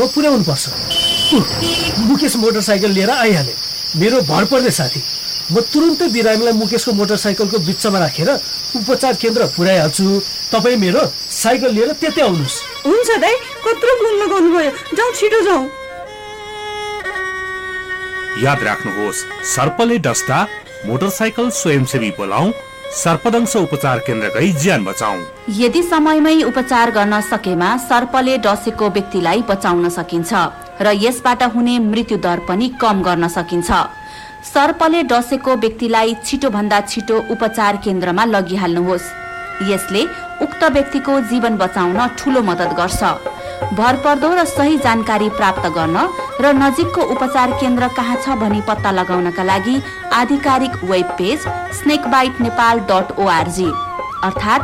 पुर्याउनु पर्छ। मुकेश मोटरसाइकल लिएर आइहाले, मेरो भर पर्ने साथी। म तुरुन्तै बिरामीलाई मुकेशको मोटरसाइकलको बिचमा राखेर उपचार केन्द्र पुर्याइहाल्छु। तपाईँ मेरो साइकल लिएर त्यतै आउनुहोस्। हुन्छ दाइ, कत्रो फोन लगाउनुभयो, जाउँ छिटो जाउँ। याद राख्नुहोस्, सर्पले डस्दा मोटरसाइकल स्वयंसेवी बोलाऊ, सर्पदंश उपचार केन्द्र गई ज्यान बचाऊ। यदि समयमै उपचार गर्न सकेमा सर्पले डसेको व्यक्तिलाई बचाउन सकिन्छ र यसबाट हुने मृत्यु दर पनि कम गर्न सकिन्छ। सर्पले डसेको व्यक्तिलाई छिटो भन्दा छिटो उपचार केन्द्रमा लगिहाल्नुहोस्। यसले उक्त व्यक्तिको जीवन बचाउन ठूलो मद्दत गर्छ। भरपर्दो र सही जानकारी प्राप्त गर्न र नजिकको उपचार केन्द्र कहाँ छ भनी पत्ता लगाउनका लागि आधिकारिक वेब पेज snakebitenepal.org अर्थात्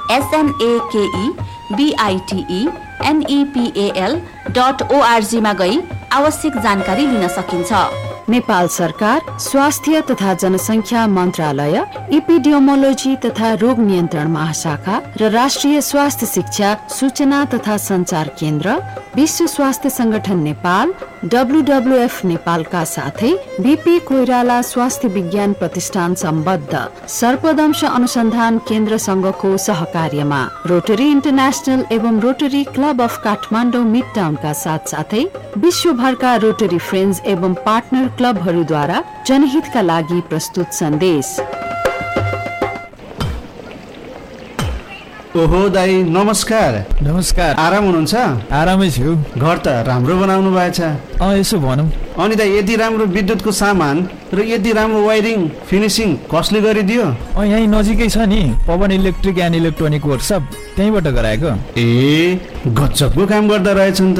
SNAKEBITENEPAL.org मा गई आवश्यक जानकारी लिन सकिन्छ। नेपाल सरकार स्वास्थ्य तथा जनसंख्या मन्त्रालय, एपिडियोमोलोजी तथा रोग नियन्त्रण महाशाखा र राष्ट्रिय स्वास्थ्य शिक्षा सूचना तथा संचार केन्द्र, विश्व स्वास्थ्य संगठन नेपाल, WWF नेपालका साथै बीपी कोइराला स्वास्थ्य विज्ञान प्रतिष्ठान सम्बद्ध सर्पदंश अनुसन्धान केन्द्र संघको सहकार्यमा रोटरी इन्टरनेशनल एवं rotary club of Kathmandu mid टाउनका साथसाथै विश्वभरका रोटरी फ्रेन्ड्स एवं पार्टनर क्लबहरूद्वारा जनहितका लागि प्रस्तुत सन्देश। ओहो दाई, नमस्कार। नमस्कार। आराम हुनुहुन्छ? आरामै छु। घर त राम्रो बनाउनु भएछ। यसो भनौँ। अनि दाई, यति राम्रो विद्युतको सामान र यति राम्रो वायरिङ फिनिसिङ कसले गरिदियो? यहीँ नजिकै छ नि, Pawan electric and electronic workshop, त्यहीँबाट गराएको। ए, गजबको काम गर्दा रहेछन् त।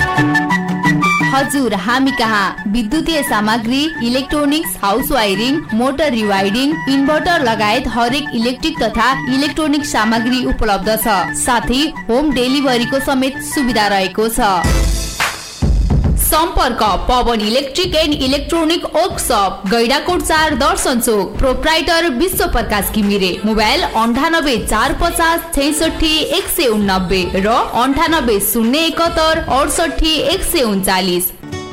हजुर, हामी कहाँ विद्युतीय सामग्री, electronics, house wiring, motor रिवायरिङ, inverter लगायत हरेक इलेक्ट्रिक तथा इलेक्ट्रोनिक सामग्री उपलब्ध छ। साथै होम डेलिभरीको समेत सुविधा रहेको छ। सम्पर्क Pawan electric and electronic workshop, Gaindakot 4 Darshan Chowk, proprietor विश्व प्रकाश घिमिरे, मोबाइल 9845 66 189 र 9801 68 139।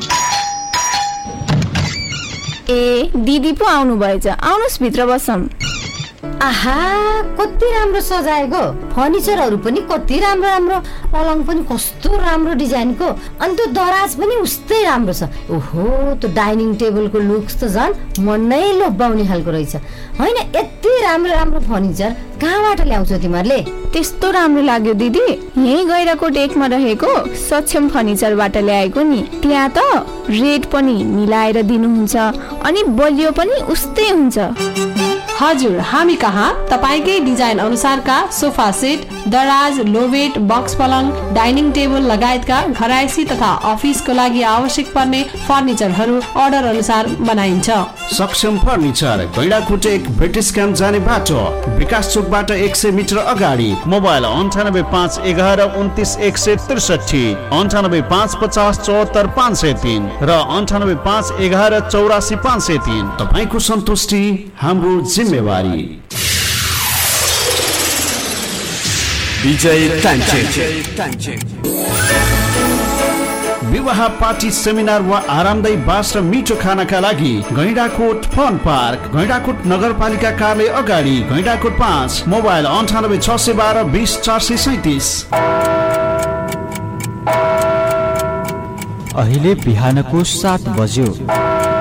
ए, दिदी पो आउनु भएछ, आउनुहोस् भित्र बसौँ। आहा, कति राम्रो सजाएको, फर्निचरहरू पनि कति राम्रो राम्रो, पलङ पनि कस्तो राम्रो डिजाइनको, अनि त्यो दराज पनि उस्तै राम्रो छ। ओहो, त्यो डाइनिङ टेबलको लुक्स त झन् मन नै लोभ्याउने खालको रहेछ। होइन, यति राम्रो राम्रो फर्निचर कहाँबाट ल्याउँछौ तिमीहरूले? त्यस्तो राम्रो लाग्यो दिदी, यही गैराकोट 1 मा रहेको सक्षम फर्निचरबाट ल्याएको नि। त्यहाँ त रेट पनि मिलाएर दिनुहुन्छ अनि बलियो पनि उस्तै हुन्छ। हजुर, हामी कहाँ तपाईकै डिजाइन अनुसारका सोफा सेट, दराज, लोवेट, बक्स पलङ, डाइनिङ टेबल लगायतका घरायसी तथा अफिसको लागि आवश्यक पर्ने फर्निचरहरू अर्डर अनुसार बनाइन्छ। सक्षम फर्निचर, गैडाकोट 1 ब्रिटिश क्याम्प जाने बाटो, विकास चोकबाट 100 मिटर अगाडि। मोबाइल 9851 11 29 163, 9855 74 503 र 9855 11 84 503। तपाईको सन्तुष्टि हाम्रो जिम्मेवारी। विजय टाइम। विवाह, पार्टी, सेमिनार वा आरामदायी बास र मिठो खानाका लागि गैडाकोट फन पार्क, गैडाकोट नगरपालिका कार्यालय अगाडि, गैडाकोट 5, मोबाइल 98 612 20 437। अहिले बिहानको 7 बज्यो।